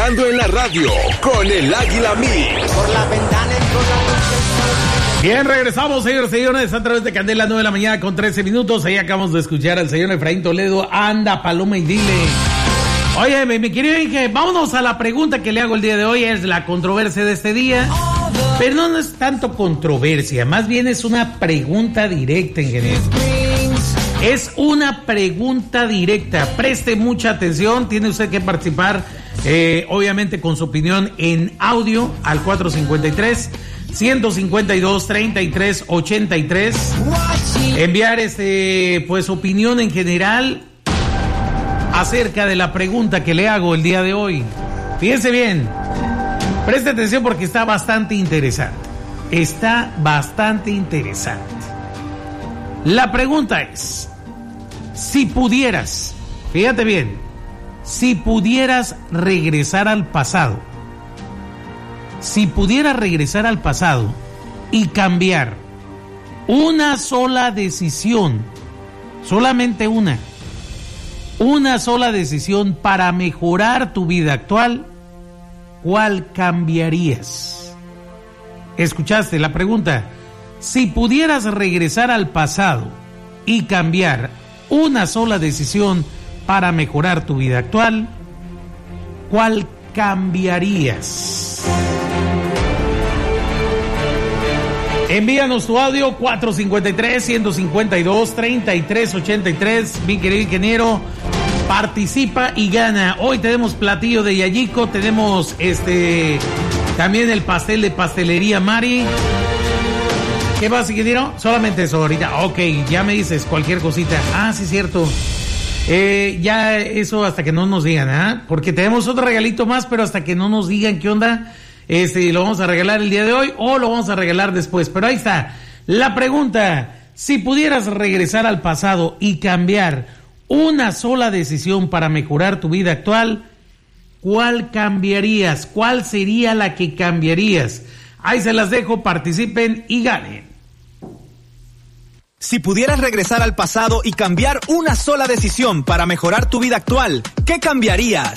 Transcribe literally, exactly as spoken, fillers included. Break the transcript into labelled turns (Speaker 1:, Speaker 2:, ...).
Speaker 1: Entrando en la radio con el Águila Mix. Por la ventana entró la luz.
Speaker 2: Bien, regresamos, señores y señores, a través de Candela, nueve de la mañana con trece minutos. Ahí acabamos de escuchar al señor Efraín Toledo. Anda, Paloma, y dile. Oye, mi, mi querido Inge, vámonos a la pregunta que le hago el día de hoy. Es la controversia de este día. Pero no, no es tanto controversia, más bien es una pregunta directa, ingeniero. Es una pregunta directa. Preste mucha atención. Tiene usted que participar, eh, obviamente, con su opinión en audio al cuatro cinco tres, uno cinco dos, tres tres ocho tres. Enviar este, pues, opinión en general acerca de la pregunta que le hago el día de hoy. Fíjense bien. Preste atención porque está bastante interesante. Está bastante interesante. La pregunta es, si pudieras, fíjate bien, si pudieras regresar al pasado, si pudieras regresar al pasado y cambiar una sola decisión, solamente una, una sola decisión para mejorar tu vida actual, ¿cuál cambiarías? ¿Escuchaste la pregunta? Si pudieras regresar al pasado y cambiar una sola decisión para mejorar tu vida actual, ¿cuál cambiarías? Envíanos tu audio cuatro cinco tres, uno cinco dos, tres tres ocho tres. Mi querido ingeniero, participa y gana. Hoy tenemos platillo de Yayico, tenemos este también el pastel de Pastelería Mari. ¿Qué más, ingeniero? Solamente eso ahorita. Ok, ya me dices cualquier cosita. Ah, sí, cierto. Eh, ya eso hasta que no nos digan, ¿ah? ¿eh? Porque tenemos otro regalito más, pero hasta que no nos digan qué onda, este, lo vamos a regalar el día de hoy o lo vamos a regalar después. Pero ahí está. La pregunta, si pudieras regresar al pasado y cambiar una sola decisión para mejorar tu vida actual, ¿cuál cambiarías? ¿Cuál sería la que cambiarías? Ahí se las dejo, participen y ganen.
Speaker 3: Si pudieras regresar al pasado y cambiar una sola decisión para mejorar tu vida actual, ¿qué cambiarías?